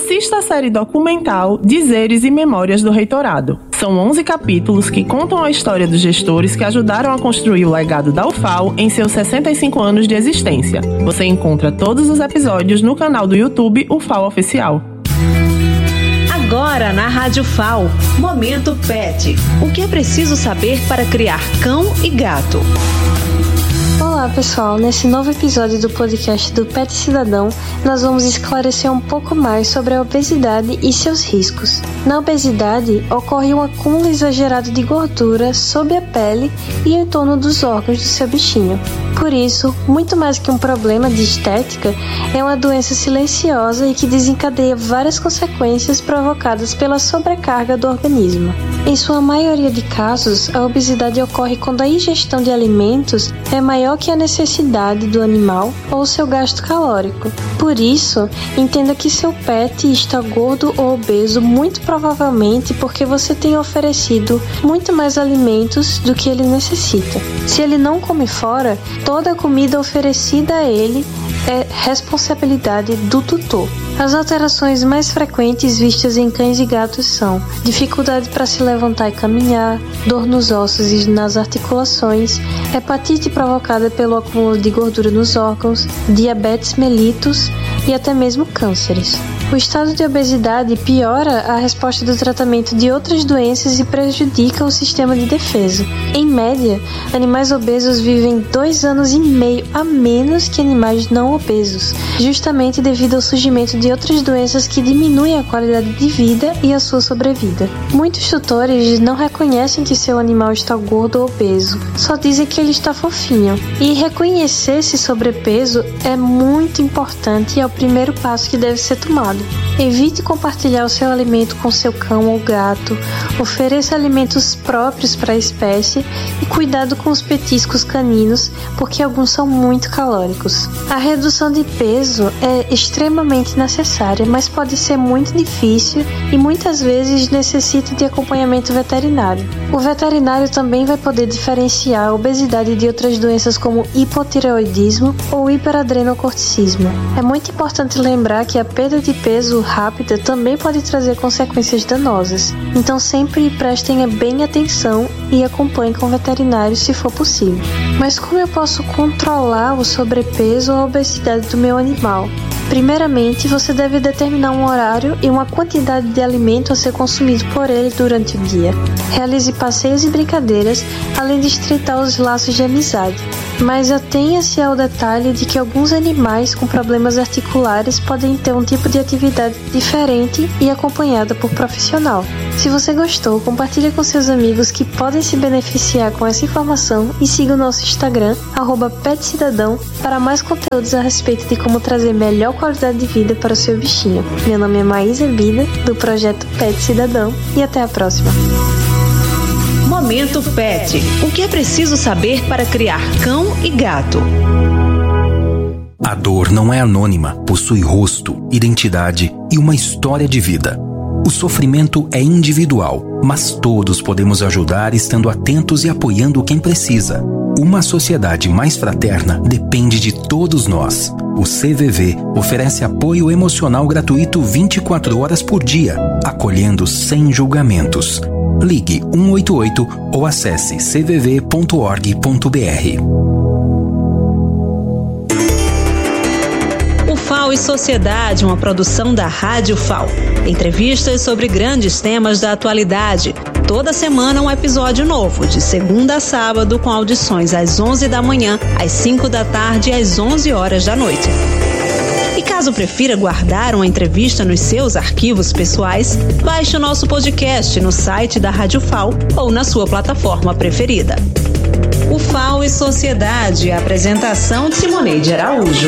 assista a série documental Dizeres e Memórias do Reitorado. São 11 capítulos que contam a história dos gestores que ajudaram a construir o legado da UFAL em seus 65 anos de existência. Você encontra todos os episódios no canal do YouTube UFAL Oficial. Agora na Rádio FAO, Momento Pet. O que é preciso saber para criar cão e gato? Olá pessoal, nesse novo episódio do podcast do Pet Cidadão, nós vamos esclarecer um pouco mais sobre a obesidade e seus riscos. Na obesidade, ocorre um acúmulo exagerado de gordura sob a pele e em torno dos órgãos do seu bichinho. Por isso, muito mais que um problema de estética, é uma doença silenciosa e que desencadeia várias consequências provocadas pela sobrecarga do organismo. Em sua maioria de casos, a obesidade ocorre quando a ingestão de alimentos é maior que a necessidade do animal ou seu gasto calórico. Por isso, entenda que seu pet está gordo ou obeso muito provavelmente porque você tem oferecido muito mais alimentos do que ele necessita. Se ele não come fora, toda a comida oferecida a ele é responsabilidade do tutor. As alterações mais frequentes vistas em cães e gatos são dificuldade para se levantar e caminhar, dor nos ossos e nas articulações, hepatite provocada pelo acúmulo de gordura nos órgãos, diabetes mellitus e até mesmo cânceres. O estado de obesidade piora a resposta do tratamento de outras doenças e prejudica o sistema de defesa. Em média, animais obesos vivem 2 anos e meio a menos que animais não obesos, justamente devido ao surgimento de outras doenças que diminuem a qualidade de vida e a sua sobrevida. Muitos tutores não reconhecem que seu animal está gordo ou obeso, só dizem que ele está fofinho. E reconhecer esse sobrepeso é muito importante e é o primeiro passo que deve ser tomado. Evite compartilhar o seu alimento com seu cão ou gato, ofereça alimentos próprios para a espécie e cuidado com os petiscos caninos, porque alguns são muito calóricos. A redução de peso é extremamente necessária, mas pode ser muito difícil e muitas vezes necessita de acompanhamento veterinário. O veterinário também vai poder diferenciar a obesidade de outras doenças como hipotireoidismo ou hiperadrenocorticismo. É muito importante lembrar que a perda de peso rápida também pode trazer consequências danosas, então sempre prestem bem atenção e acompanhem com o veterinário se for possível. Mas como eu posso controlar o sobrepeso ou a obesidade do meu animal? Primeiramente, você deve determinar um horário e uma quantidade de alimento a ser consumido por ele durante o dia. Realize passeios e brincadeiras, além de estreitar os laços de amizade. Mas atenha-se ao detalhe de que alguns animais com problemas articulares podem ter um tipo de atividade diferente e acompanhada por profissional. Se você gostou, compartilhe com seus amigos que podem se beneficiar com essa informação e siga o nosso Instagram, @PetCidadão, para mais conteúdos a respeito de como trazer melhor qualidade de vida para o seu bichinho. Meu nome é Maísa Bida, do projeto Pet Cidadão, e até a próxima. Momento Pet. O que é preciso saber para criar cão e gato? A dor não é anônima, possui rosto, identidade e uma história de vida. O sofrimento é individual, mas todos podemos ajudar estando atentos e apoiando quem precisa. Uma sociedade mais fraterna depende de todos nós. O CVV oferece apoio emocional gratuito 24 horas por dia, acolhendo sem julgamentos. Ligue 188 ou acesse cvv.org.br. FAO e Sociedade, uma produção da Rádio FAO. Entrevistas sobre grandes temas da atualidade. Toda semana um episódio novo, de segunda a sábado, com audições às 11 da manhã, às 5 da tarde e às 11 horas da noite. E caso prefira guardar uma entrevista nos seus arquivos pessoais, baixe o nosso podcast no site da Rádio FAO ou na sua plataforma preferida. O FAO e Sociedade, a apresentação de Simoneide Araújo.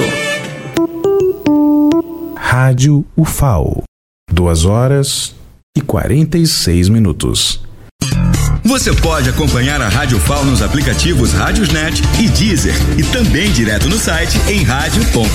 Rádio UFAO, 2h46. Você pode acompanhar a Rádio FAO nos aplicativos Rádiosnet e Deezer e também direto no site em rádio.fao.com.br.